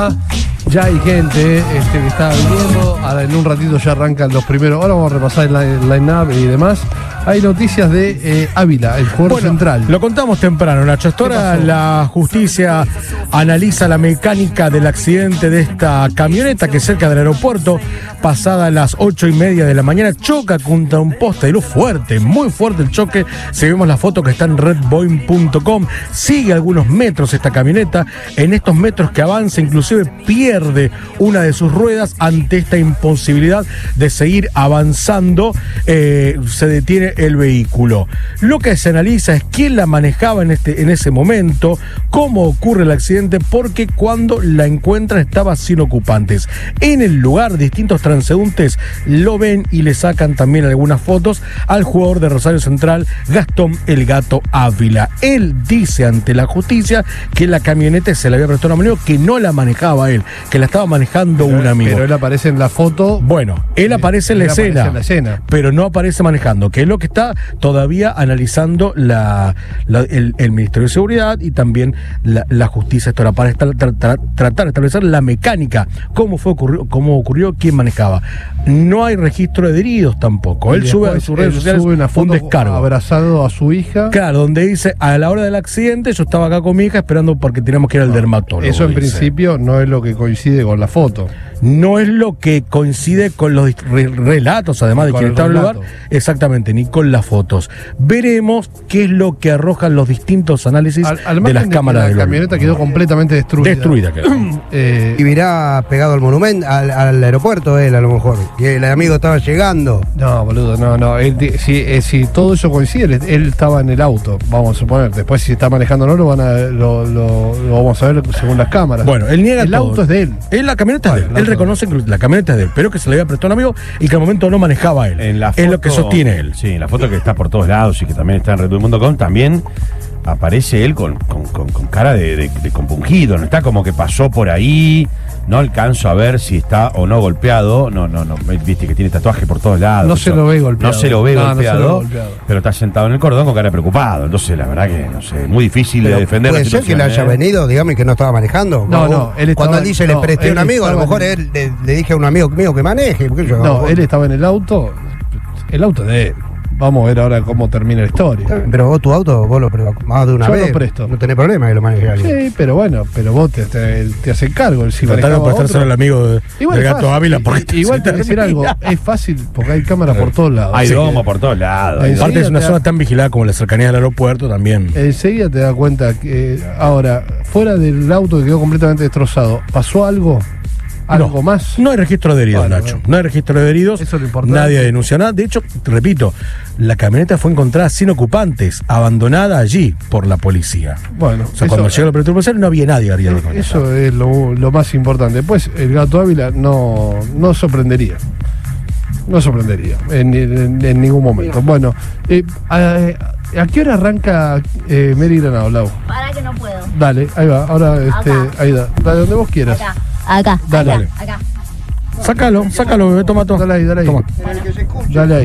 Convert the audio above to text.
programa. Ya hay gente que está viniendo. Ahora en un ratito ya arrancan los primeros. Ahora vamos a repasar el line-up y demás. Hay noticias de Ávila, el jugador central. Lo contamos temprano, Nacho. Hasta ahora la justicia analiza la mecánica del accidente de esta camioneta que cerca del aeropuerto, pasada las 8:30 de la mañana, choca contra un poste de luz fuerte, muy fuerte el choque. Si vemos la foto que está en redboeing.com, sigue algunos metros esta camioneta. En estos metros que avanza, inclusive pierde una de sus ruedas. Ante esta imposibilidad de seguir avanzando, se detiene el vehículo. Lo que se analiza es quién la manejaba en ese momento, cómo ocurre el accidente, porque cuando la encuentran estaba sin ocupantes. En el lugar, distintos transeúntes lo ven y le sacan también algunas fotos al jugador de Rosario Central, Gastón El Gato Ávila. Él dice ante la justicia que la camioneta se la había prestado a un amigo, que no la manejaba él, que la estaba manejando un amigo. Pero él aparece en la foto. Bueno, él aparece en la escena, pero no aparece manejando, que es lo que está todavía analizando el Ministerio de Seguridad y también la justicia para tratar de establecer la mecánica, cómo ocurrió, quién manejaba. No hay registro de heridos tampoco. Él sube a sus redes sociales una foto, un descargo abrazado a su hija. Claro, donde dice: a la hora del accidente yo estaba acá con mi hija esperando porque teníamos que ir al dermatólogo. Eso en principio no es lo que coincide con la foto. No es lo que coincide con los relatos, además de quien estaba en el lugar, exactamente, ni con las fotos. Veremos qué es lo que arrojan los distintos análisis de las cámaras de la camioneta quedó completamente destruida. Quedó. Y mirá pegado al monumento, al aeropuerto él, a lo mejor. Y el amigo estaba llegando. No, boludo, no. Si todo eso coincide, él estaba en el auto, vamos a suponer. Después, si está manejando o no, lo vamos a ver según las cámaras. Bueno, él niega el todo. Auto es de él. La camioneta es de él. Él reconoce que la camioneta es de él, pero que se le había prestado a un amigo y que al momento no manejaba él. En la foto, es lo que sostiene él. Sí, en la foto que está por todos lados y que también está en redboeing.com, también aparece él con cara de compungido. No está como que pasó por ahí. No alcanzo a ver si está o no golpeado. No. Viste que tiene tatuaje por todos lados. No se lo ve golpeado. No se lo ve golpeado. Pero está sentado en el cordón con cara preocupado. Entonces, la verdad que, no sé, muy difícil de defender. ¿Puede ser que le haya venido, digamos, y que no estaba manejando? No. Cuando él dice le presté a un amigo, a lo mejor él le dije a un amigo mío que maneje. Él estaba en el auto. El auto es de él. Vamos a ver ahora cómo termina la historia. Pero vos tu auto, vos lo más de una vez. Yo lo presto. No tenés problema que lo maneje alguien. Sí, pero bueno, vos te hacen cargo. Si trataron de prestárselo al amigo del Gato Ávila. Igual te voy a decir algo, es fácil porque hay cámaras por todos lados. Hay domo por todos lados. Aparte es una zona tan vigilada como la cercanía del aeropuerto también. Enseguida te das cuenta que ahora, fuera del auto que quedó completamente destrozado, ¿pasó algo? ¿Algo más? No hay registro de heridos, Nacho. No hay registro de heridos. Eso es lo importante. Nadie denunció nada. De hecho, te repito, la camioneta fue encontrada sin ocupantes, abandonada allí por la policía. Bueno, o sea, cuando llegó la patrulla policial no había nadie arriba de la camioneta. Eso es lo más importante. Después, el Gato Ávila no sorprendería. No sorprendería en ningún momento. Bueno, ¿a qué hora arranca Mary Granado, Lau? Para que no puedo. Dale, ahí va. Ahora, ahí da. Dale donde vos quieras. Acá. Dale. Acá. Sácalo, bebé, toma todo. Dale ahí. Toma. Dale ahí.